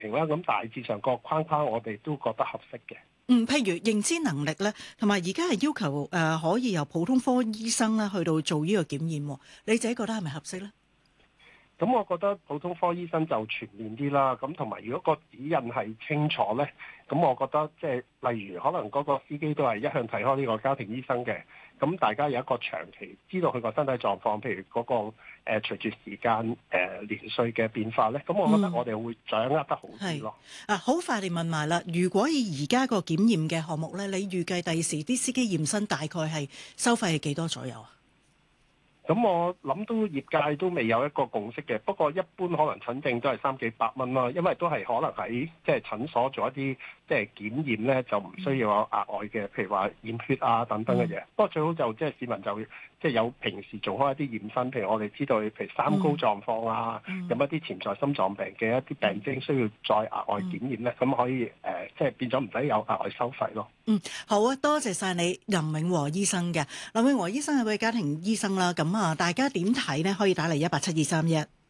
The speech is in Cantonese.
啦。咁大致上個框框我哋都覺得合適嘅。 譬如認知能力咧，同埋而家係要求可以由普通科醫生咧去到做呢個檢驗，你自己覺得係咪合適咧？ 咁我覺得普通科醫生就全面啲啦，咁同埋如果個指引係清楚呢，咁我覺得即係例如可能嗰個司機都係一向睇開呢個家庭醫生嘅，咁大家有一個長期知道佢個身體狀況，譬如嗰個隨住時間年歲嘅變化呢，咁我覺得我哋會掌握得好啲咯。 好快地問埋啦，如果以而家個檢驗嘅項目呢，你預計第時啲司機驗身大概係收費係幾多左右啊？ 咁我諗都業界都未有一個共識嘅，不過一般可能診症都係300幾百蚊啦，因為都係可能喺即係診所做一啲即係檢驗咧，就唔需要有額外嘅，譬如話驗血啊等等嘅嘢。不過最好就即係市民就即係有平時做開一啲驗身，譬如我哋知道譬如三高狀況啊，有一啲潛在心臟病嘅一啲病徵需要再額外檢驗咧，咁可以即係變咗唔使有額外收費咯。 好啊，多謝晒你林永和醫生嘅。林永和醫生係位家庭醫生啦，咁大家點睇呢？可以打嚟187-231。